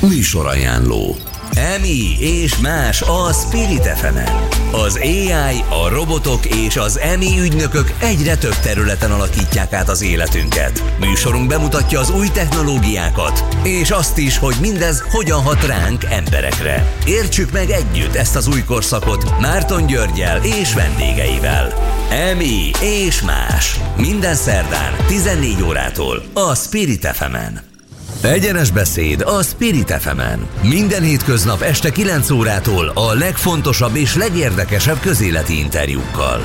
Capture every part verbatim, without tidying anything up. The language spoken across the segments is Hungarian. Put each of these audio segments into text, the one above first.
Műsorajánló. Emi és más a Spirit ef emen. Az á i, a robotok és az Emi ügynökök egyre több területen alakítják át az életünket. Műsorunk bemutatja az új technológiákat, és azt is, hogy mindez hogyan hat ránk, emberekre. Értsük meg együtt ezt az új korszakot Márton Györggyel és vendégeivel. Emi és más. Minden szerdán tizennégy órától a Spirit ef emen. Egyenes beszéd a Spirit ef emen. Minden hétköznap este kilenc órától a legfontosabb és legérdekesebb közéleti interjúkkal.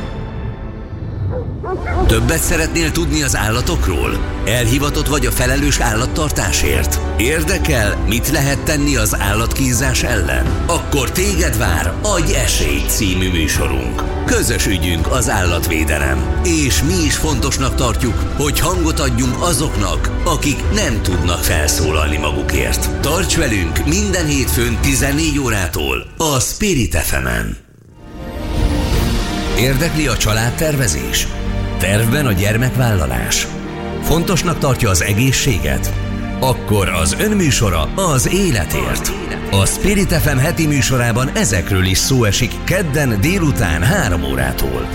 Többet szeretnél tudni az állatokról? Elhivatott vagy a felelős állattartásért? Érdekel, mit lehet tenni az állatkínzás ellen? Akkor téged vár Adj esélyt című műsorunk. Közös ügyünk az állatvédelem, és mi is fontosnak tartjuk, hogy hangot adjunk azoknak, akik nem tudnak felszólalni magukért. Tarts velünk minden hétfőn tizennégy órától a Spirit ef emen. Érdekli a családtervezés? Tervben a gyermekvállalás? Fontosnak tartja az egészséget? Akkor az önműsora az életért. A Spirit ef em heti műsorában ezekről is szó esik kedden délután három órától.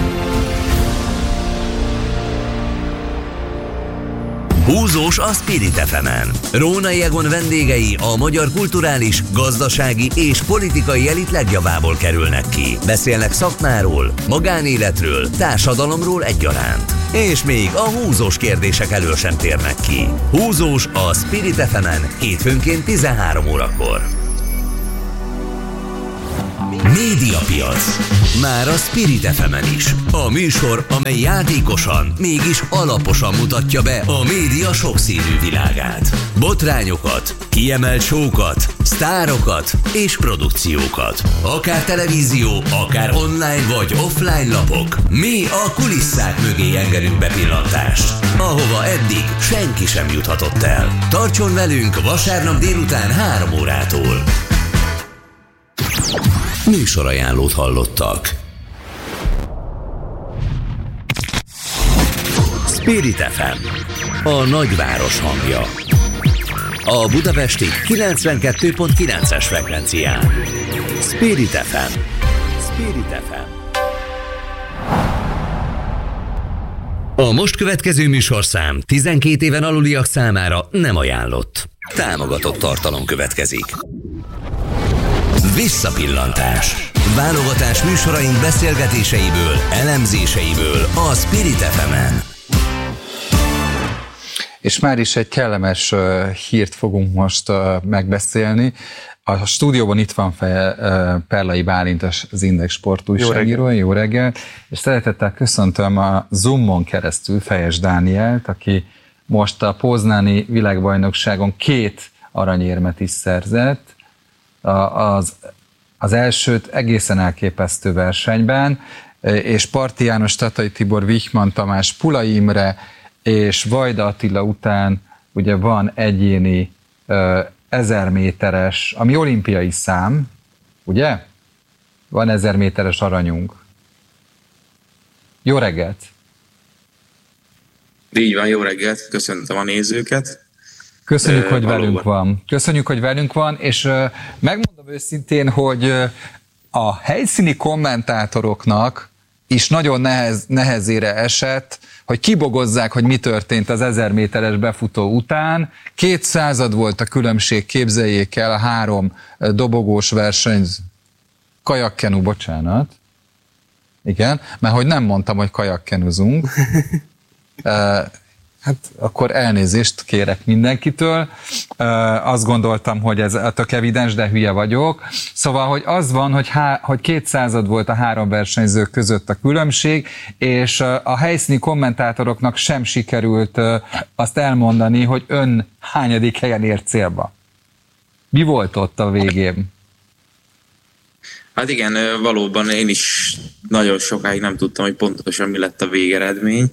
Húzós a Spirit ef emen. Rónai Egon vendégei a magyar kulturális, gazdasági és politikai elit legjavából kerülnek ki. Beszélnek szakmáról, magánéletről, társadalomról egyaránt. És még a húzós kérdések elől sem térnek ki. Húzós a Spirit ef emen hétfőnként tizenhárom órakor. Médiapiac. Már a Spirit ef emen is. A műsor, amely játékosan, mégis alaposan mutatja be a média sokszínű világát. Botrányokat, kiemelt show-kat, sztárokat és produkciókat. Akár televízió, akár online vagy offline lapok. Mi a kulisszák mögé engedünk bepillantást, ahova eddig senki sem juthatott el. Tartson velünk vasárnap délután három órától. Műsorajánlót hallottak. Spirit ef em, a nagyváros hangja. A budapesti kilencvenkettő pont kilences frekvencián. Spirit ef em. Spirit ef em. A most következő műsorszám tizenkét éven aluliak számára nem ajánlott. Támogatott tartalom következik. Visszapillantás. Válogatás műsoraink beszélgetéseiből, elemzéseiből a Spirit ef emen. És már is egy kellemes uh, hírt fogunk most uh, megbeszélni. A stúdióban itt van fel, uh, Perlai Bálint, az Index sportújságíró. Jó reggel. És szeretettel köszöntöm a Zoomon keresztül Fejes Dánielt, aki most a poznáni világbajnokságon két aranyérmet is szerzett. Az, az elsőt egészen elképesztő versenyben, és Parti János, Tatai Tibor, Wichmann Tamás, Pulai Imre és Vajda Attila után ugye van egyéni ezer méteres, ami olimpiai szám, ugye? Van ezer méteres aranyunk. Jó reggelt! Így van, jó reggelt, köszöntöm a nézőket. Köszönjük, hogy valóban velünk van. Köszönjük, hogy velünk van, és uh, megmondom őszintén, hogy uh, a helyszíni kommentátoroknak is nagyon nehez, nehezére esett, hogy kibogozzák, hogy mi történt az ezer méteres befutó után. Két század volt a különbség, képzeljék el, a három uh, dobogós verseny, kajakkenu, bocsánat. Igen, mert hogy nem mondtam, hogy kajakkenuzunk. Uh, Hát akkor elnézést kérek mindenkitől. Azt gondoltam, hogy ez tök evidens, de hülye vagyok. Szóval, hogy az van, hogy, há, hogy kétszázad volt a három versenyző között a különbség, és a helyszíni kommentátoroknak sem sikerült azt elmondani, hogy ön hányadik helyen ért célba. Mi volt ott a végén? Hát igen, valóban én is nagyon sokáig nem tudtam, hogy pontosan mi lett a végeredmény.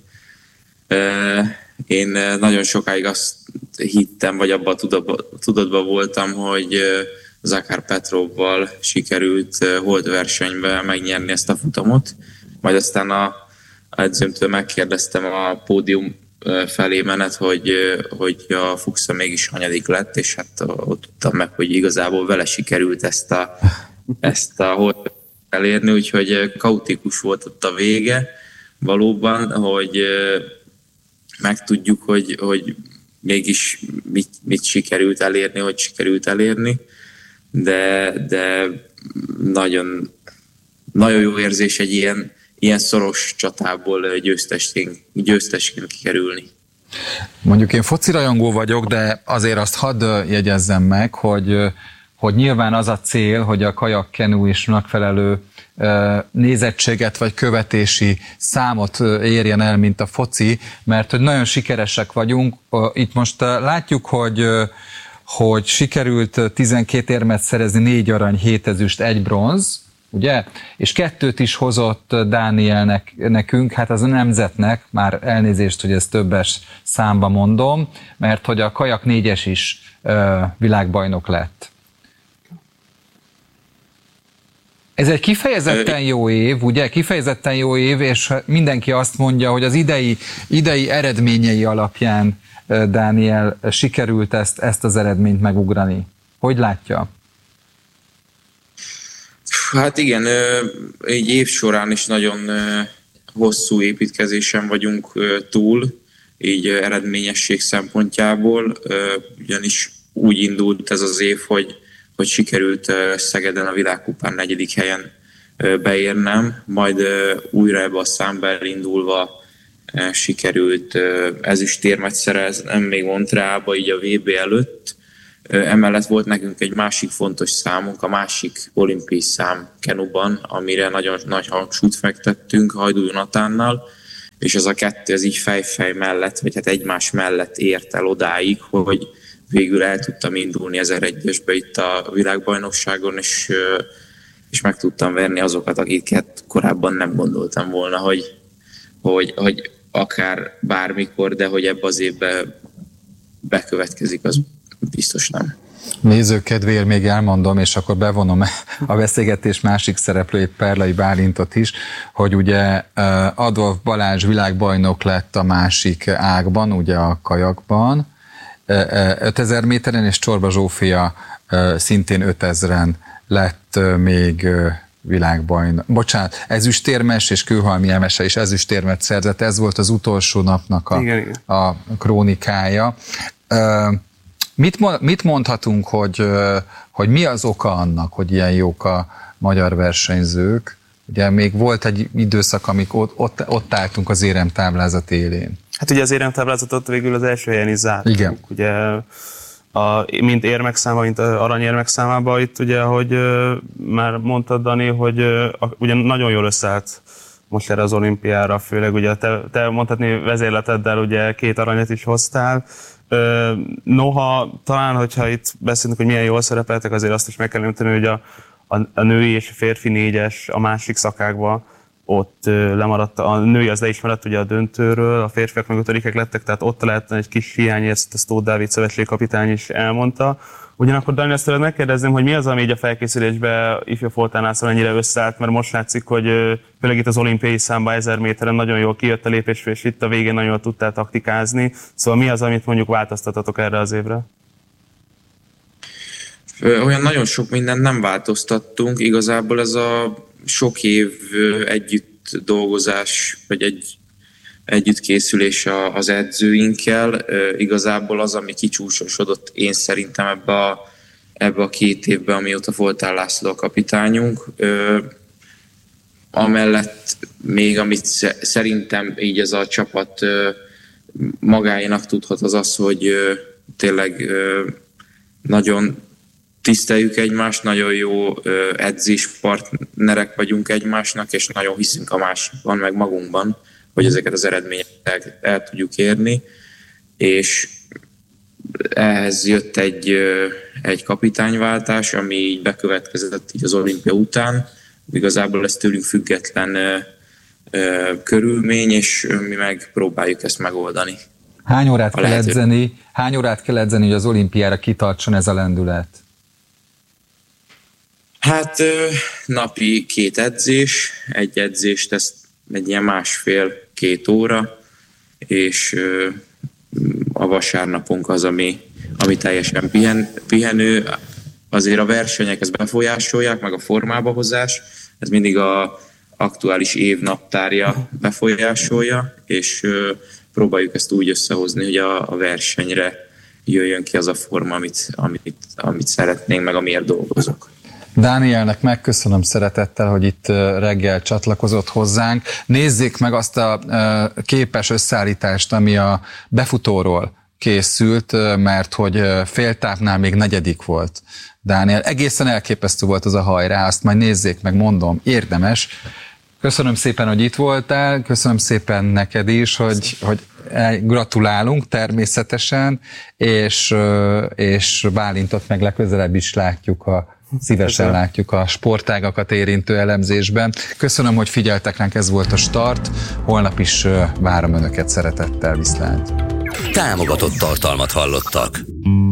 Én nagyon sokáig azt hittem, vagy abban a tudatban voltam, hogy Zakhar Petrovval sikerült holdversenyben megnyerni ezt a futamot. Majd aztán a edzőmtől megkérdeztem a pódium felé menet, hogy, hogy a Fuchsa mégis hanyadik lett, és hát ott tudtam meg, hogy igazából vele sikerült ezt a, ezt a elérni, úgyhogy kaotikus volt ott a vége valóban, hogy megtudjuk, hogy, hogy mégis mit, mit sikerült elérni, hogy sikerült elérni, de, de nagyon, nagyon jó érzés egy ilyen, ilyen szoros csatából győztesként, győztesként kikerülni. Mondjuk én foci rajongó vagyok, de azért azt hadd jegyezzem meg, hogy, hogy nyilván az a cél, hogy a kajak kenu is megfelelő nézettséget vagy követési számot érjen el, mint a foci, mert hogy nagyon sikeresek vagyunk. Itt most látjuk, hogy, hogy sikerült tizenkét érmet szerezni, négy arany, hét ezüst, egy bronz, ugye? És kettőt is hozott Dánielnek nekünk, hát az a nemzetnek, már elnézést, hogy ezt többes számba mondom, mert hogy a kajak négyes is világbajnok lett. Ez egy kifejezetten jó év, ugye? Kifejezetten jó év, és mindenki azt mondja, hogy az idei, idei eredményei alapján Dániel sikerült ezt, ezt az eredményt megugrani. Hogy látja? Hát igen, egy év során is nagyon hosszú építkezésen vagyunk túl, így eredményesség szempontjából, ugyanis úgy indult ez az év, hogy hogy sikerült Szegeden a világkupán negyedik helyen beérnem, majd újra ebbe a számba elindulva sikerült ezüstérmet szereznem még Montrealba, így a vé bé előtt. Emellett volt nekünk egy másik fontos számunk, a másik olimpiai szám kenuban, amire nagyon nagy hangsúlyt fektettünk Hajdú Jonatánnal, és ez a kettő, ez így fejfej mellett, vagy hát egymás mellett ért el odáig, hogy végül el tudtam indulni ezeregyesbe itt a világbajnokságon, és, és meg tudtam verni azokat, akiket korábban nem gondoltam volna, hogy, hogy, hogy akár bármikor, de hogy ebbe az évben bekövetkezik, az biztos nem. Nézők kedvéért még elmondom, és akkor bevonom a beszélgetés másik szereplőjét, Perlai Bálintot is, hogy ugye Adolf Balázs világbajnok lett a másik ágban, ugye a kajakban, ötezer méteren, és Csorba Zsófia szintén ötezren lett még világbajnok. Bocsánat, ezüstérmes és Kőhalmi Emese is ezüstérmet szerzett. Ez volt az utolsó napnak a, igen, igen. a krónikája. Mit, mit mondhatunk, hogy, hogy mi az oka annak, hogy ilyen jók a magyar versenyzők? Ugye még volt egy időszak, amikor ott, ott, ott álltunk az éremtáblázat élén. Hát ugye az éremtáblázatot végül az első helyen is zártuk. Igen. Ugye a, mint érmek száma, mint aranyérmek számában itt ugye, hogy már mondtad, Dani, hogy a, ugye nagyon jól összeállt most erre az olimpiára, főleg ugye te, te mondhatni vezérleteddel ugye két aranyat is hoztál. Noha talán, hogyha itt beszélünk, hogy milyen jól szerepeltek, azért azt is meg kell említeni, hogy a, a, a női és a férfi négyes a másik szakákban ott lemaradt, a női az le is maradt ugye a döntőről, a férfiak meg ötödikek lettek, tehát ott lehetne egy kis hiány, ezt Tóth Dávid szövetségkapitány is elmondta. Ugyanakkor Dani, azt tőled megkérdezném, hogy mi az, ami így a felkészülésben ifjú Foltánál szóval ennyire összeállt, mert most látszik, hogy főleg itt az olimpiai számban ezer méteren nagyon jól kijött a lépés, és itt a végén nagyon jól tudtál taktikázni. Szóval mi az, amit mondjuk változtatatok erre az évre? Olyan nagyon sok mindent nem változtattunk, igazából ez a sok év együtt dolgozás, vagy egy együttkészülés az edzőinkkel. Igazából az, ami kicsúsosodott én szerintem ebbe a, ebbe a két évben, amióta Foltán László a kapitányunk. Amellett még, amit szerintem így ez a csapat magáénak tudhat, az az, hogy tényleg nagyon tiszteljük egymást, nagyon jó edzéspartnerek vagyunk egymásnak, és nagyon hiszünk a másikban, meg magunkban, hogy ezeket az eredményeket el tudjuk érni, és ehhez jött egy, egy kapitányváltás, ami így bekövetkezett így az olimpia után. Igazából ez tőlünk független ö, ö, körülmény, és mi meg próbáljuk ezt megoldani. Hány órát kell edzeni, hány órát kell edzeni, hogy az olimpiára kitartson ez a lendület? Hát ö, napi két edzés, egy edzést ezt egy ilyen másfél-két óra, és a vasárnapunk az, ami, ami teljesen pihen, pihenő. Azért a versenyek ezt befolyásolják, meg a formába hozás, ez mindig a aktuális év naptárja befolyásolja, és próbáljuk ezt úgy összehozni, hogy a, a versenyre jöjjön ki az a forma, amit, amit, amit szeretnénk, meg amiért dolgozok. Dánielnek megköszönöm szeretettel, hogy itt reggel csatlakozott hozzánk. Nézzék meg azt a képes összeállítást, ami a befutóról készült, mert hogy féltávnál még negyedik volt Dániel. Egészen elképesztő volt az a hajrá, azt majd nézzék meg, mondom, érdemes. Köszönöm szépen, hogy itt voltál, köszönöm szépen neked is, hogy, hogy gratulálunk természetesen, és, és Bálintot meg legközelebb is látjuk, a, szívesen látjuk a sportágakat érintő elemzésben. Köszönöm, hogy figyeltek ránk, ez volt a Start, holnap is várom Önöket szeretettel, viszlát. Támogatott tartalmat hallottak.